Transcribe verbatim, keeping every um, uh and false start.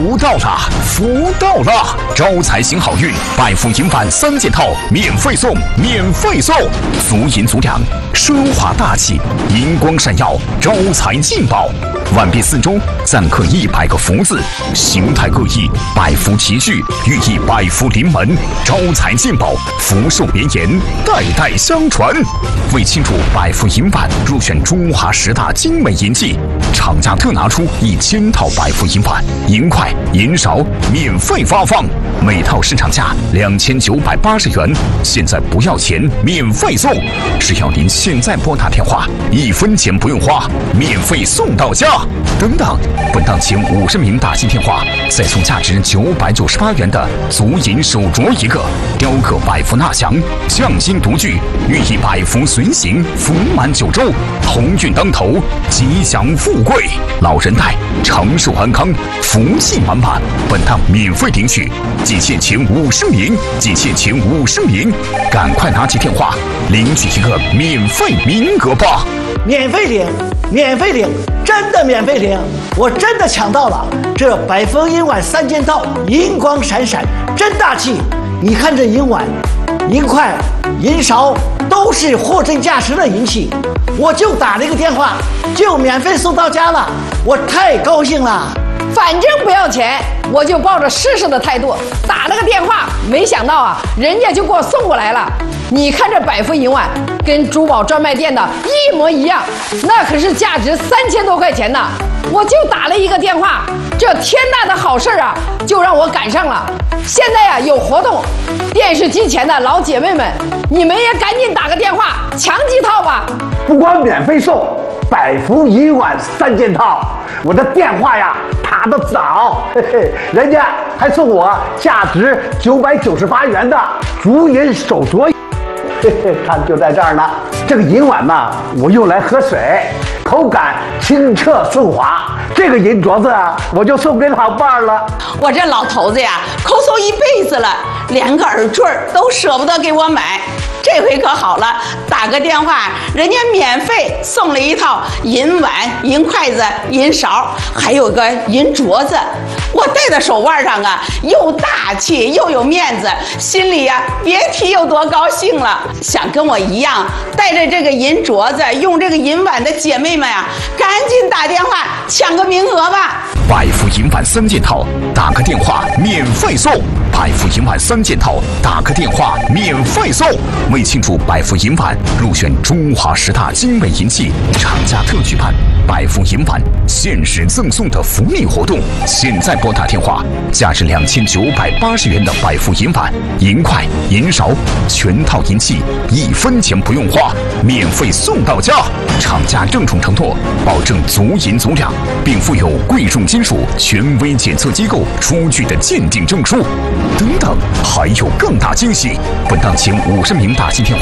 福到了，福到了！招财行好运，百富银碗三件套免费送，免费送！足银足两，奢华大气，银光闪耀，招财进宝。碗边四周錾刻一百个福字，形态各异，百福齐聚，寓意百福临门，招财进宝，福寿绵延，代代相传。为庆祝百富银碗入选中华十大精美银器，厂家特拿出一千套百富银碗、银筷、银勺免费发放，每套市场价两千九百八十元，现在不要钱，免费送！只要您现在拨打电话，一分钱不用花，免费送到家。等等，本档前五十名打进电话，再送价值九百九十八元的足银手镯一个，雕刻百福纳祥，匠心独具，寓意百福随行，福满九州，鸿运当头，吉祥富贵，老人带，长寿安康，福气满满。本档免费领取，仅限前五十名，仅限前五十名，赶快拿起电话领取一个免费名额吧！ 免费领，免费领，真的免费领！我真的抢到了这百福银碗三件套，银光闪闪，真大气！你看这银碗、银筷、银勺都是货真价实的银器，我就打了一个电话，就免费送到家了，我太高兴了！ 反正不要钱，我就抱着试试的态度打了个电话，没想到啊，人家就给我送过来了。你看这百福银碗跟珠宝专卖店的一模一样，那可是价值三千多块钱呢。我就打了一个电话，这天大的好事啊，就让我赶上了。现在呀、啊、有活动，电视机前的老姐妹们，你们也赶紧打个电话抢几套吧。 不光免费送百福银碗三件套，我的电话呀打得早，嘿嘿，人家还送我价值九百九十八元的足银手镯，嘿嘿，看就在这儿呢。这个银碗呢，我用来喝水，口感清澈顺滑。这个银镯子啊，我就送给老伴儿了。 我这老头子呀，抠搜一辈子了，连个耳坠都舍不得给我买。这回可好了，打个电话，人家免费送了一套银碗、银筷子、银勺，还有个银镯子。我戴在手腕上啊，又大气又有面子，心里呀、啊、别提有多高兴了。想跟我一样带着这个银镯子、用这个银碗的姐妹们啊，赶紧打电话抢个名额吧！ 百福银碗三件套，打个电话免费送。百福银碗三件套，打个电话免费送。为庆祝百福银碗入选中华十大精美银器，厂家特举办百福银碗限时赠送的福利活动。现在拨打电话，价值两千九百八十元的百福银碗、银筷、银勺全套银器，一分钱不用花，免费送到家。厂家郑重承诺，保证足银足两，并附有贵重金属权威检测机构出具的鉴定证书。等等，还有更大惊喜！本档前五十名打进电话。